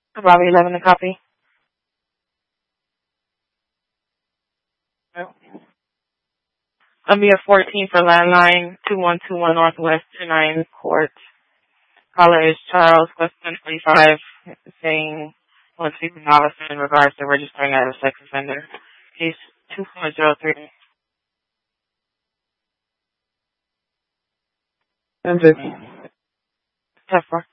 Bobby 11 a copy. I'll be at 14 for landline 2121 Northwest 29 Court. Caller is Charles, question 25, saying wants to speak with an officer in regards to registering as a sex offender. Case 2403. M50. 10-4.